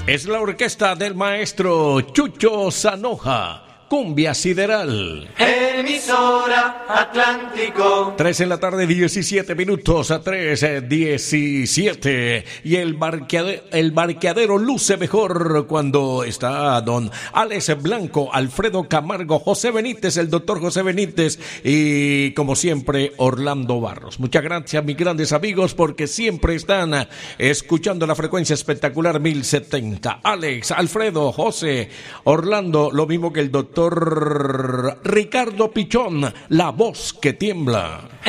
Es la orquesta del maestro Chucho Zanoja. Cumbia Sideral. Emisora Atlántico. 3 en la tarde, 17 minutos a 3:17. Y el barqueadero luce mejor cuando está don Alex Blanco, Alfredo Camargo, José Benítez, el doctor José Benítez y como siempre Orlando Barros. Muchas gracias mis grandes amigos porque siempre están escuchando la frecuencia espectacular 1070. Alex, Alfredo, José, Orlando, lo mismo que el doctor Ricardo Pichón, la voz que tiembla.